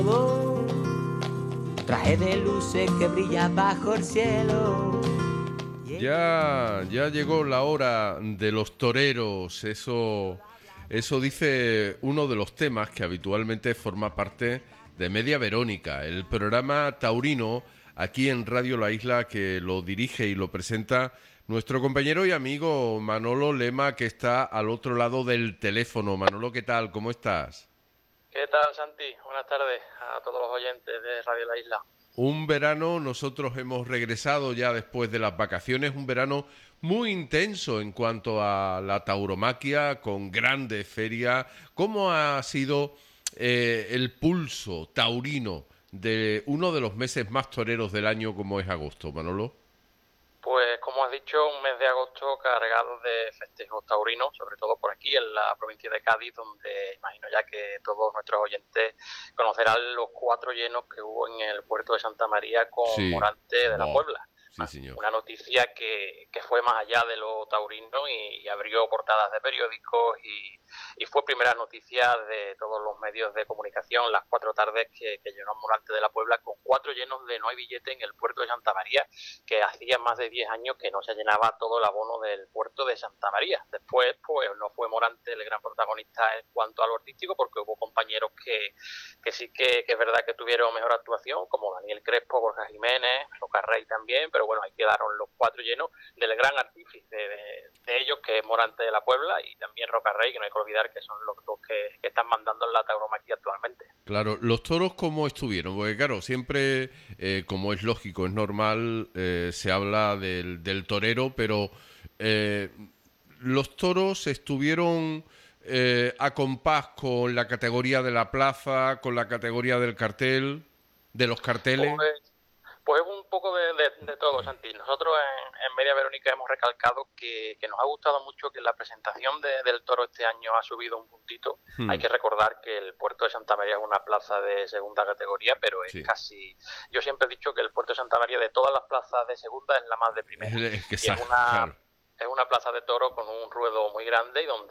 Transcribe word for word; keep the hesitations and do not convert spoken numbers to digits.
Traje de luces que brilla bajo el cielo. Ya, ya llegó la hora de los toreros. Eso, eso dice uno de los temas que habitualmente forma parte de Media Verónica, el programa taurino aquí en Radio La Isla, que lo dirige y lo presenta nuestro compañero y amigo Manolo Lema, que está al otro lado del teléfono. Manolo, ¿qué tal? ¿Cómo estás? ¿Qué tal, Santi? Buenas tardes a todos los oyentes de Radio La Isla. Un verano, nosotros hemos regresado ya después de las vacaciones, un verano muy intenso en cuanto a la tauromaquia, con grandes ferias. ¿Cómo ha sido eh, el pulso taurino de uno de los meses más toreros del año como es agosto, Manolo? Pues como has dicho, un mes de agosto cargado de festejos taurinos, sobre todo por aquí en la provincia de Cádiz, donde imagino ya que todos nuestros oyentes conocerán los cuatro llenos que hubo en el puerto de Santa María con Sí. Morante de la Boh. Puebla. Sí, señor. Una noticia que, que fue más allá de lo taurino y, y abrió portadas de periódicos y, y fue primera noticia de todos los medios de comunicación las cuatro tardes que, que llenó Morante de la Puebla con cuatro llenos de no hay billete en el puerto de Santa María, que hacía más de diez años que no se llenaba todo el abono del puerto de Santa María. Después, pues no fue Morante el gran protagonista en cuanto a lo artístico, porque hubo compañeros que, que sí que, que es verdad que tuvieron mejor actuación, como Daniel Crespo, Borja Jiménez, Roca Rey también, pero bueno, ahí quedaron los cuatro llenos del gran artífice de, de ellos, que es Morante de la Puebla, y también Roca Rey, que no hay que olvidar que son los dos que, que están mandando en la tauromaquia actualmente. Claro, los toros cómo estuvieron, porque claro, siempre, eh, como es lógico, es normal, eh, se habla del, del torero, pero eh, los toros estuvieron eh, a compás con la categoría de la plaza, con la categoría del cartel, de los carteles. Pues Pues un poco de, de, de todo, Santi. Nosotros en, en Media Verónica hemos recalcado que, que nos ha gustado mucho que la presentación de, del toro este año ha subido un puntito. Hmm, Hay que recordar que el puerto de Santa María es una plaza de segunda categoría, pero es sí, casi... Yo siempre he dicho que el puerto de Santa María de todas las plazas de segunda es la más de es, primera. es que Y es sa- una, claro. es una plaza de toro con un ruedo muy grande y donde